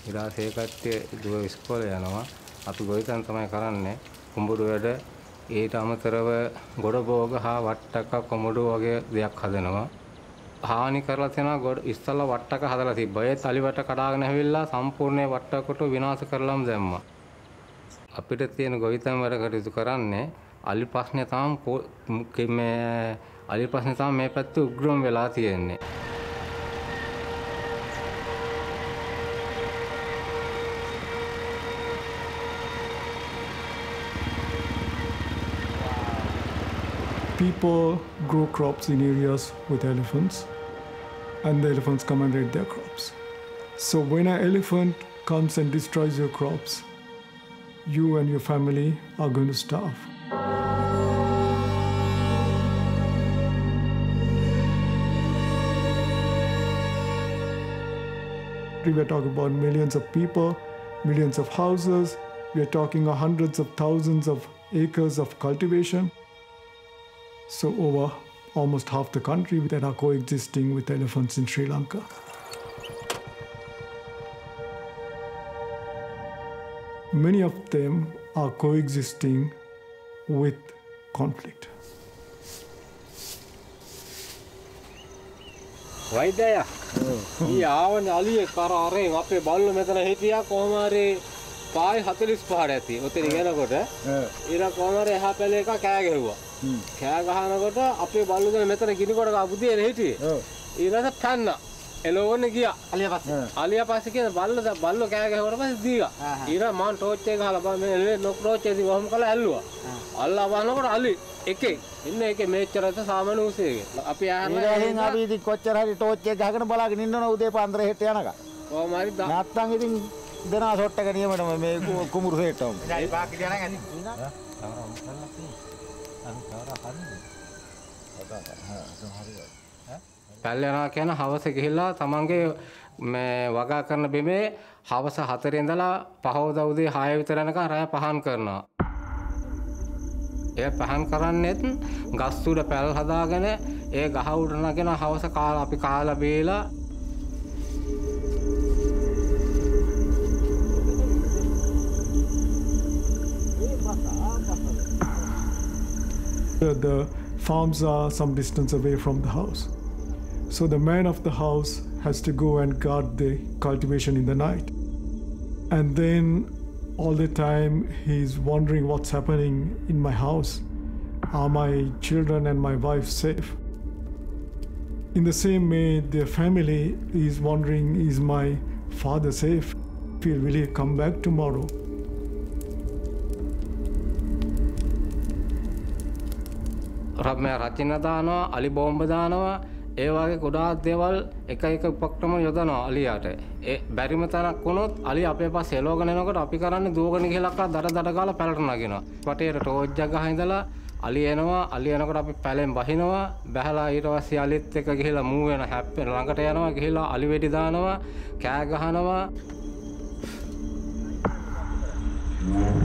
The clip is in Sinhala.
ඊට පස්සේ ඒ කට්ටිය දුව ඉස්කෝලේ යනවා. අපි ගොවිතැන තමයි කරන්නේ. කුඹුරු වැඩ ඊට අමතරව ගොඩ භෝග හා වට්ටක කොමඩු වගේ දෙයක් හදනවා. හානි කරලා තියෙනවා ගොඩ ඉස්සල්ලා වට්ටක හදලා තිබ්බා. ඒ තලිවට කඩාගෙන ඇවිල්ලා සම්පූර්ණ වට්ටක කොට විනාශ කරලම දැම්මා. අපිට තියෙන ගොවිතැන් වැඩ කටයුතු කරන්නේ අලි ප්‍රශ්නේ තමයි මේ පැත්තේ උග්‍රම වෙලා තියෙන්නේ. People grow crops in areas with elephants, and the elephants come and raid their crops. So when an elephant comes and destroys your crops, you and your family are going to starve. We are talking about millions of people, millions of houses. We are talking hundreds of thousands of acres of cultivation. So over almost half the country that are coexisting with elephants in Sri Lanka. Many of them are coexisting with conflict. වෛද්‍යයා ඊ ආවනේ අලියෙක් කරාරෙන් අපේ බල්ලෝ මෙතන හිටියා කොහොම හරි පායි 45 ඇති. ඔතන ගෙනකොට ඊට කොහොම හරි එහා පැලේ එක කෑ ගැහුවා. කෑ ගහනකොට අපේ බල්ලෝ දැන් මෙතන ගිනිකොට ගාපුදියේ හිටියේ. ඊට පැන්නා. එළවන්න ගියා. අලියා පස්සේ කියන බල්ලෝ කෑ ගැහුවට පස්සේ දීගා. ඊට මම ටෝච් එක ගහලා බලන්න මේ නොක් ටෝච් එකදී වහම කළා ඇල්ලුවා. අල්ලා බලනකොට අලි එකේ ඉන්න එකේ මේච්චරද සාමාන්‍ය උසේක. අපි ආහන අපි ඉතින් කොච්චර හරි ටෝච් එක ගහගෙන බලාගෙන ඉන්නවනේ උදේ පාන්දර හෙට යනකම්. කොහොම හරි නැත්තම් ඉතින් දෙනවා ෂොට් එක නියමටම මේ කුඹුරු හෙට්ටම. ඒ පාකි යන ගන්නේ. පැල්ල යනවා කියන හවස ගිහිල්ලා තමන්ගේ මේ වගා කරන බිමේ හවස 4 ඉඳලා පහවදා උදේ 6 විතර යනකම් රැය පහන් කරනවා. ඒ පහන් කරන්නේත් ගස් උඩ පැල් හදාගෙන ඒ ගහ උඩ නගෙන හවස කාලා අපි කාලා බීලා The farms are some distance away from the house. So the man of the house has to go and guard the cultivation in the night. And then all the time he's wondering what's happening in my house. Are my children and my wife safe? In the same way, their family is wondering, is my father safe? Will he come back tomorrow? රචන දානවා, අලි බෝම්බ දානවා, ඒ වගේ ගොඩාක් දේවල් එක උපක්‍රම යොදනවා අලියාට. ඒ බැරිම තැනක් වුණොත් අලි අපේ පස්සේ එලවගෙන එනකොට අපි කරන්නේ දුවගෙන ගිහලා දඩ ගාලා පැලට නගිනවා. වටේට ටෝච් එක ගහ ඉඳලා අලි එනවා. අලි එනකොට අපි පැලෙන් බහිනවා. බැහැලා ඊට පස්සේ අලිත් එක්ක ගිහලා මූ වෙන හැප්පෙන ළඟට යනවා. ගිහලා අලි වෙඩි දානවා, කෑ ගහනවා.